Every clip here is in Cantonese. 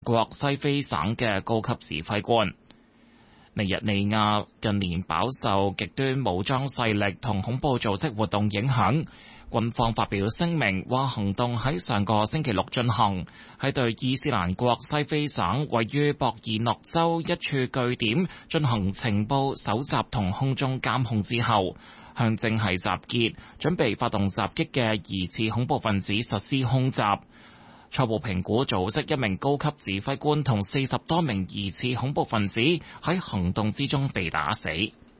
國西非省嘅高級指揮官。尼日利亞近年飽受極端武裝勢力同恐怖組織活動影響，軍方發表聲明話行動喺上個星期六進行，喺對伊斯蘭國西非省位於博爾諾州一處據點進行情報搜集同空中監控之後，向正係集結準備發動襲擊嘅疑似恐怖分子實施空襲。初步評估，組織一名高級指揮官同40多名疑似恐怖分子喺行動之中被打死。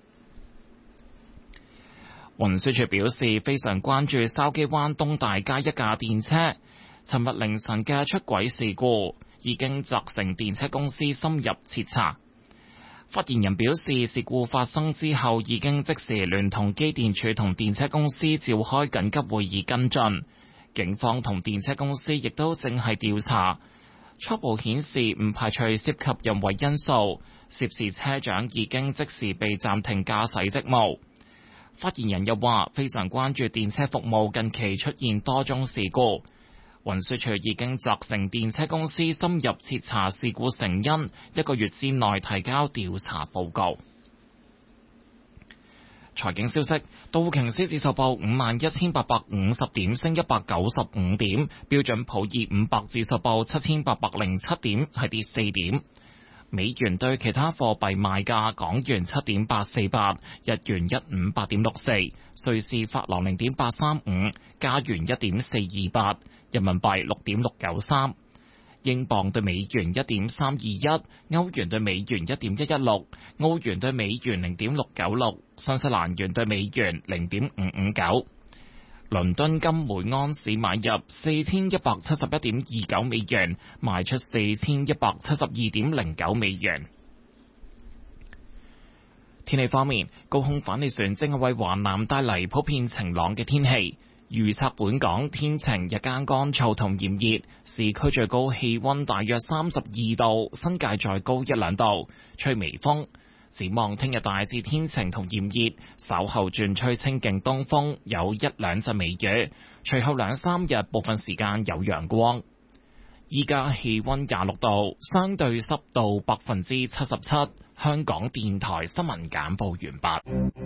運輸署表示，非常關注筲箕灣東大街一架電車尋日凌晨嘅出軌事故，已經責成電車公司深入徹查。發言人表示，事故發生之後，已經即時聯同機電署同電車公司召開緊急會議跟進。警方同電車公司亦都正係調查，初步顯示唔排除涉及人為因素，涉事車長已經即時被暫停駕駛職務。發言人又話，非常關注電車服務近期出現多宗事故，運輸署已經責成電車公司深入徹查事故成因，1個月之內提交調查報告。財經消息，道瓊斯指數報51,850點，升195點；標準普爾500指數報7,807點，係跌4點。美元對其他貨幣賣價：港元7.848，日元158.64，瑞士法郎0.835，加元1.428，人民幣6.693。英鎊對美元1.321，歐元對美元1.116，澳元對美元0.696，新西蘭元對美元0.559。倫敦金每盎司買入4171.29美元，賣出4172.09美元。天氣方面，高空反氣旋正係為華南帶嚟普遍晴朗嘅天氣。預測本港天晴，日間乾燥同炎熱，市區最高氣溫大約32度，新界再高1-2度，吹微風。展望聽日大致天晴同炎熱，稍後轉吹清勁東風，有1-2陣微雨，隨後2-3日部分時間有陽光。依家氣溫26度，相對濕度77%。香港電台新聞簡報完畢。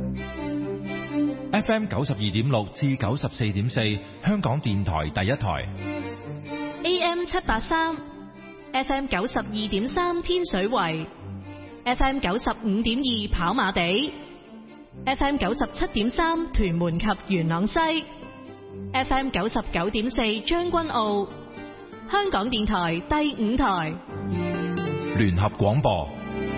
FM 92.6至94.4，香港電台第一台。 AM 783 ，FM 92.3天水圍，FM 95.2跑馬地，FM 97.3屯門及元朗西，FM 99.4將軍澳。香港電台第5台聯合廣播。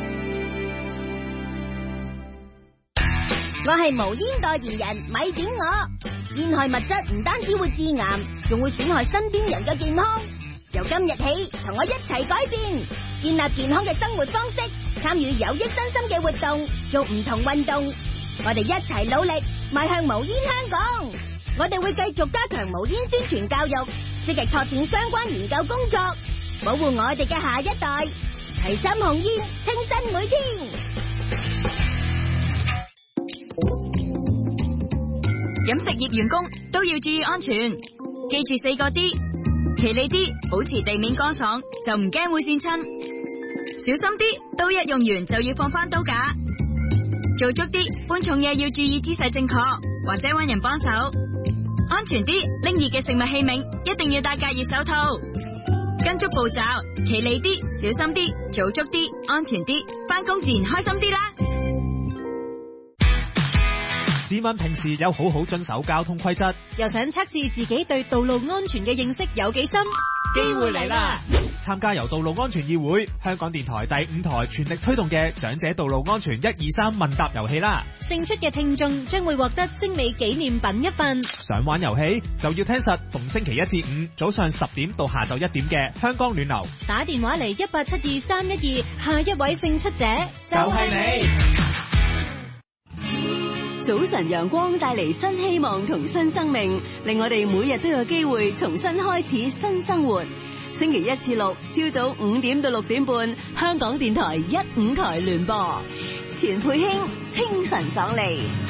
我係無煙代言人，咪點我。煙害物質唔單止會致癌，仲會損害身邊人嘅健康。由今日起，同我一齊改變，建立健康嘅生活方式，參與有益身心嘅活動，做唔同運動。我哋一齊努力，邁向無煙香港。我哋會繼續加強無煙宣傳教育，積極拓展相關研究工作，保護我哋嘅下一代。齊心控煙，清新每天。 飲食業員工都要注意安全，記住4個 D， 企理啲，保持地面乾爽，就唔驚會跣親。小心啲，刀一用完就要放翻刀架。做足啲，搬重嘢要注意姿勢正確，或者搵人幫手。安全啲，拎熱嘅食物器皿一定要戴隔熱手套。跟足步驟，企理啲，小心啲，做足啲，安全啲，翻工自然開心啲啦。 市民平時有好好遵守交通規則， 又想測試自己對道路安全嘅認識有幾深？ 機會嚟啦！參加由道路安全議會、香港電台第5台全力推動嘅長者道路安全123問答遊戲啦！ 勝出嘅聽眾將會獲得精美紀念品一份。 想玩遊戲就要聽實逢星期1至5早上10點到下晝1點嘅香港暖流， 打電話嚟1872312，下一位勝出者就係你。 早晨陽光帶嚟新希望同新生命，令我哋每日都有機會重新開始新生活。星期1至6朝早5點到6點半，香港電台1、5台聯播，錢佩卿清晨爽利。